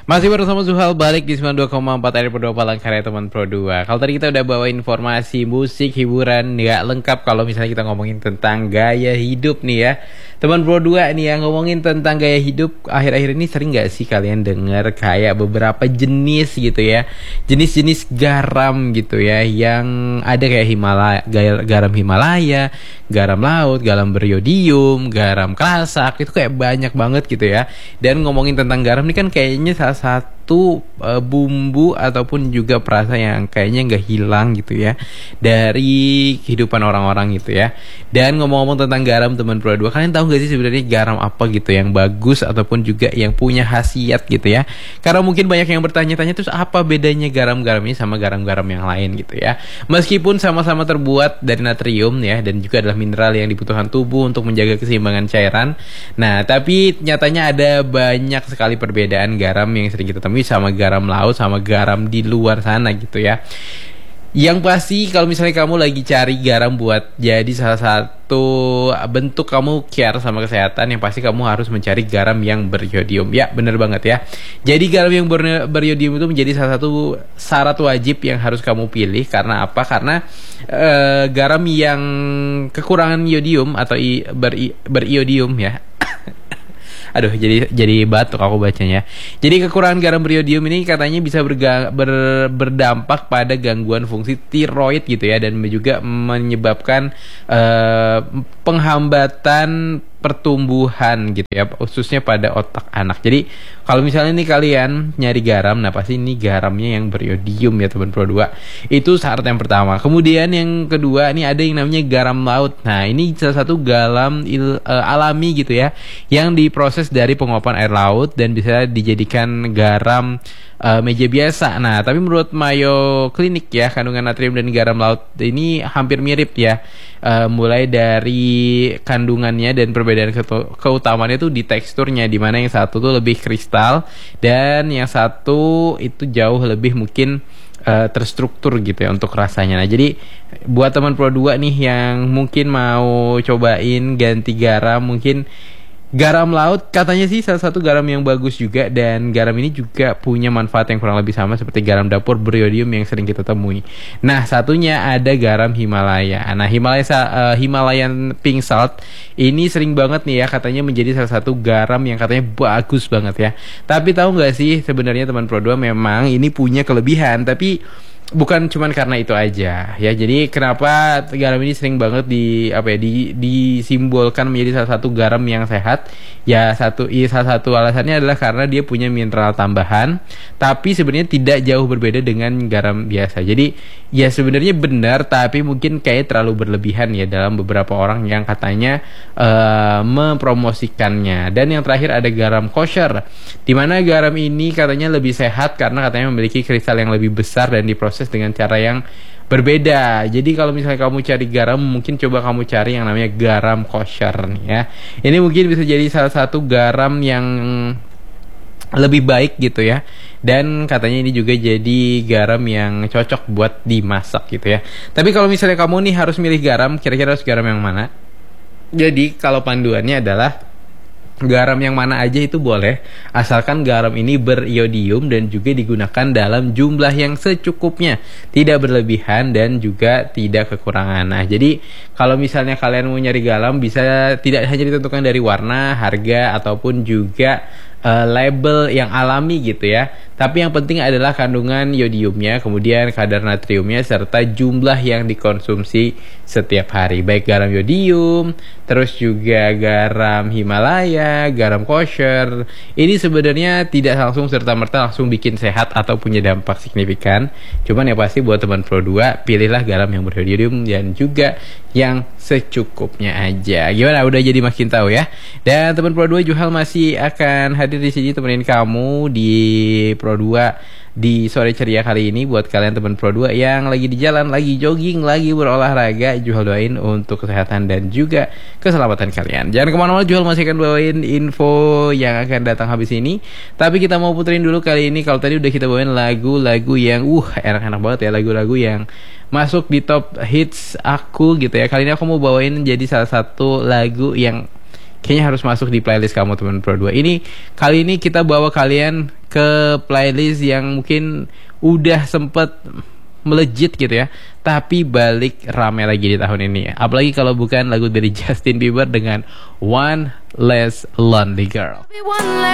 Masih bersama Zuhal balik di 92,4 RI Pro 2 Palangkaraya teman Pro 2. Kalau tadi kita udah bawa informasi musik, hiburan, nggak lengkap kalau misalnya kita ngomongin tentang gaya hidup nih ya. Teman Pro 2 nih yang ngomongin tentang gaya hidup, akhir-akhir ini sering nggak sih kalian dengar kayak beberapa jenis gitu ya, jenis-jenis garam gitu ya, yang ada kayak garam Himalaya, garam laut, garam beriodium, garam klasak, itu kayak banyak banget gitu ya. Dan ngomongin tentang garam ini kan kayaknya salah satu bumbu ataupun juga perasa yang kayaknya nggak hilang gitu ya dari kehidupan orang-orang gitu ya. Dan ngomong-ngomong tentang garam teman Pro 2, kalian tahu nggak sih sebenarnya garam apa gitu yang bagus ataupun juga yang punya khasiat gitu ya? Karena mungkin banyak yang bertanya-tanya terus apa bedanya garam-garam ini sama garam-garam yang lain gitu ya. Meskipun sama-sama terbuat dari natrium ya, dan juga adalah mineral yang dibutuhkan tubuh untuk menjaga keseimbangan cairan. Nah, tapi nyatanya ada banyak sekali perbedaan garam yang sering kita temui sama garam laut sama garam di luar sana gitu ya. Yang pasti kalau misalnya kamu lagi cari garam buat jadi salah satu bentuk kamu care sama kesehatan, yang pasti kamu harus mencari garam yang beriodium. Ya, bener banget ya. Jadi garam yang beriodium itu menjadi salah satu syarat wajib yang harus kamu pilih. Karena apa? Karena garam yang kekurangan iodium atau beriodium ya. Aduh, jadi batuk aku bacanya. Jadi kekurangan garam beriodium ini katanya bisa berdampak pada gangguan fungsi tiroid gitu ya, dan juga menyebabkan penghambatan pertumbuhan gitu ya, khususnya pada otak anak. Jadi kalau misalnya nih kalian nyari garam, nah pasti ini garamnya yang beriodium ya teman Pro 2. Itu syarat yang pertama. Kemudian yang kedua, ini ada yang namanya garam laut. Nah, ini salah satu garam alami gitu ya, yang diproses dari penguapan air laut dan bisa dijadikan garam meja biasa. Nah, tapi menurut Mayo Clinic ya, kandungan natrium dan garam laut ini hampir mirip ya. Mulai dari kandungannya dan perbedaan keutamaannya itu di teksturnya, di mana yang satu tuh lebih kristal dan yang satu itu jauh lebih mungkin terstruktur gitu ya untuk rasanya. Nah, jadi buat teman Pro 2 nih yang mungkin mau cobain ganti garam, mungkin garam laut katanya sih salah satu garam yang bagus juga, dan garam ini juga punya manfaat yang kurang lebih sama seperti garam dapur beriodium yang sering kita temui. Nah, satunya ada garam Himalaya. Nah, Himalayan pink salt ini sering banget nih ya katanya menjadi salah satu garam yang katanya bagus banget ya. Tapi tahu nggak sih sebenarnya teman Pro 2 memang ini punya kelebihan, tapi bukan cuman karena itu aja ya. Jadi kenapa garam ini sering banget disimbolkan menjadi salah satu garam yang sehat? Ya, salah satu alasannya adalah karena dia punya mineral tambahan, tapi sebenarnya tidak jauh berbeda dengan garam biasa. Jadi ya sebenarnya benar, tapi mungkin kayak terlalu berlebihan ya dalam beberapa orang yang katanya mempromosikannya. Dan yang terakhir ada garam kosher, di mana garam ini katanya lebih sehat karena katanya memiliki kristal yang lebih besar dan diproses dengan cara yang berbeda. Jadi kalau misalnya kamu cari garam, mungkin coba kamu cari yang namanya garam kosher nih ya. Ini mungkin bisa jadi salah satu garam yang lebih baik gitu ya. Dan katanya ini juga jadi garam yang cocok buat dimasak gitu ya. Tapi kalau misalnya kamu nih harus milih garam, kira-kira harus garam yang mana? Jadi kalau panduannya adalah garam yang mana aja itu boleh, asalkan garam ini beriodium dan juga digunakan dalam jumlah yang secukupnya, tidak berlebihan dan juga tidak kekurangan. Nah, jadi kalau misalnya kalian mau nyari garam, bisa tidak hanya ditentukan dari warna, harga, ataupun juga label yang alami gitu ya. Tapi yang penting adalah kandungan iodiumnya, kemudian kadar natriumnya, serta jumlah yang dikonsumsi setiap hari. Baik garam iodium, terus juga garam Himalaya, garam kosher. Ini sebenarnya tidak langsung serta-merta langsung bikin sehat atau punya dampak signifikan. Cuman ya pasti buat teman Pro 2, pilihlah garam yang beriodium dan juga yang secukupnya aja. Gimana? Udah jadi makin tahu ya. Dan teman Pro 2, Juhal masih akan hadir di sini temenin kamu di Pro 2 di sore ceria kali ini. Buat kalian teman Pro 2 yang lagi di jalan, lagi jogging, lagi berolahraga, Juhal doain untuk kesehatan dan juga keselamatan kalian. Jangan kemana-mana, Juhal masih akan bawain info yang akan datang habis ini. Tapi kita mau puterin dulu kali ini. Kalau tadi udah kita bawain lagu-lagu yang enak-enak banget ya, lagu-lagu yang masuk di top hits aku gitu ya. Kali ini aku mau bawain jadi salah satu lagu yang kayaknya harus masuk di playlist kamu teman Pro 2. Ini kali ini kita bawa kalian ke playlist yang mungkin udah sempet melejit gitu ya, tapi balik rame lagi di tahun ini. Apalagi kalau bukan lagu dari Justin Bieber dengan One Less Lonely Girl.